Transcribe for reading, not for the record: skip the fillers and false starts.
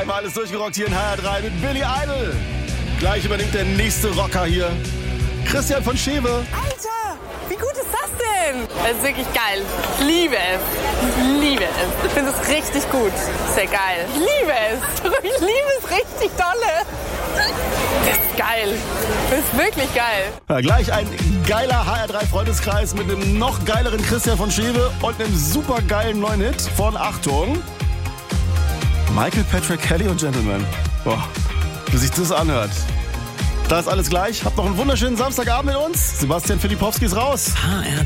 Einmal alles durchgerockt hier in HR3 mit Billy Idol. Gleich übernimmt der nächste Rocker hier, Christian von Schewe. Alter, wie gut ist das denn? Das ist wirklich geil. Ich liebe es. Ich liebe es. Ich finde es richtig gut. Sehr geil. Ich liebe es. Ich liebe es richtig dolle. Das ist geil. Das ist wirklich geil. Ja, gleich ein geiler HR3-Freundeskreis mit einem noch geileren Christian von Schewe und einem super geilen neuen Hit von, Achtung, Michael Patrick Kelly und Gentleman. Boah, wie sich das anhört. Da ist alles gleich. Habt noch einen wunderschönen Samstagabend mit uns. Sebastian Filipowski ist raus.